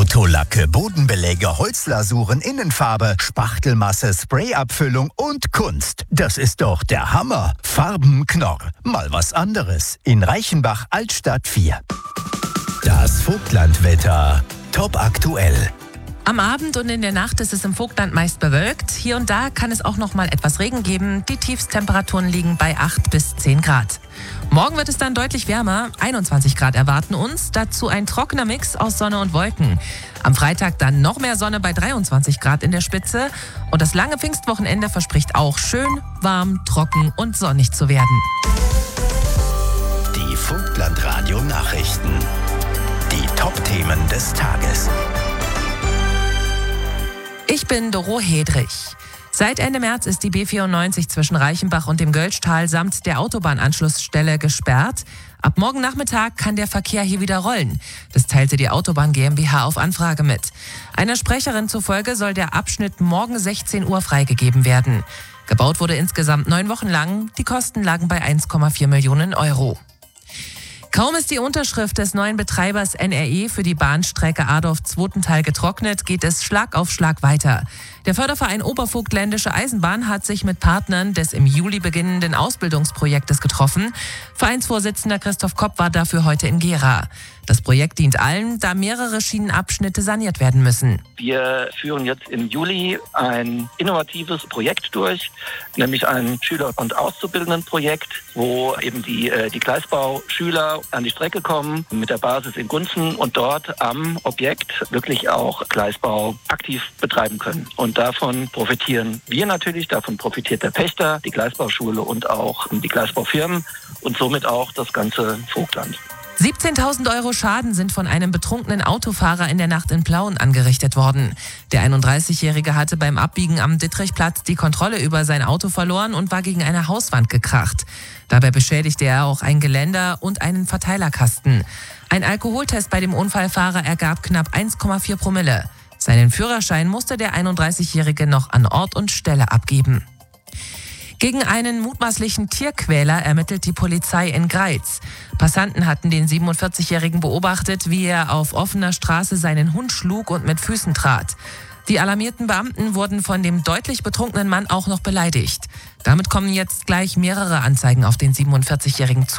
Autolacke, Bodenbeläge, Holzlasuren, Innenfarbe, Spachtelmasse, Sprayabfüllung und Kunst. Das ist doch der Hammer. Farbenknorr. Mal was anderes. In Reichenbach, Altstadt 4. Das Vogtlandwetter. Top aktuell. Am Abend und in der Nacht ist es im Vogtland meist bewölkt. Hier und da kann es auch noch mal etwas Regen geben. Die Tiefstemperaturen liegen bei 8 bis 10 Grad. Morgen wird es dann deutlich wärmer. 21 Grad erwarten uns. Dazu ein trockener Mix aus Sonne und Wolken. Am Freitag dann noch mehr Sonne bei 23 Grad in der Spitze. Und das lange Pfingstwochenende verspricht auch schön, warm, trocken und sonnig zu werden. Die Vogtland-Radio-Nachrichten. Die Top-Themen des Tages. Ich bin Doro Hedrich. Seit Ende März ist die B94 zwischen Reichenbach und dem Göltzschtal samt der Autobahnanschlussstelle gesperrt. Ab morgen Nachmittag kann der Verkehr hier wieder rollen. Das teilte die Autobahn GmbH auf Anfrage mit. Einer Sprecherin zufolge soll der Abschnitt morgen 16 Uhr freigegeben werden. Gebaut wurde insgesamt 9 Wochen lang. Die Kosten lagen bei 1,4 Millionen Euro. Kaum ist die Unterschrift des neuen Betreibers NRE für die Bahnstrecke Adorf-Zwotental getrocknet, geht es Schlag auf Schlag weiter. Der Förderverein Obervogtländische Eisenbahn hat sich mit Partnern des im Juli beginnenden Ausbildungsprojektes getroffen. Vereinsvorsitzender Christoph Kopp war dafür heute in Gera. Das Projekt dient allen, da mehrere Schienenabschnitte saniert werden müssen. Wir führen jetzt im Juli ein innovatives Projekt durch, nämlich ein Schüler- und Auszubildendenprojekt, wo eben die Gleisbauschüler an die Strecke kommen mit der Basis in Gunzen und dort am Objekt wirklich auch Gleisbau aktiv betreiben können. Und davon profitieren wir natürlich, davon profitiert der Pächter, die Gleisbauschule und auch die Gleisbaufirmen und somit auch das ganze Vogtland. 17.000 Euro Schaden sind von einem betrunkenen Autofahrer in der Nacht in Plauen angerichtet worden. Der 31-Jährige hatte beim Abbiegen am Dittrichplatz die Kontrolle über sein Auto verloren und war gegen eine Hauswand gekracht. Dabei beschädigte er auch ein Geländer und einen Verteilerkasten. Ein Alkoholtest bei dem Unfallfahrer ergab knapp 1,4 Promille. Seinen Führerschein musste der 31-Jährige noch an Ort und Stelle abgeben. Gegen einen mutmaßlichen Tierquäler ermittelt die Polizei in Greiz. Passanten hatten den 47-Jährigen beobachtet, wie er auf offener Straße seinen Hund schlug und mit Füßen trat. Die alarmierten Beamten wurden von dem deutlich betrunkenen Mann auch noch beleidigt. Damit kommen jetzt gleich mehrere Anzeigen auf den 47-Jährigen zu.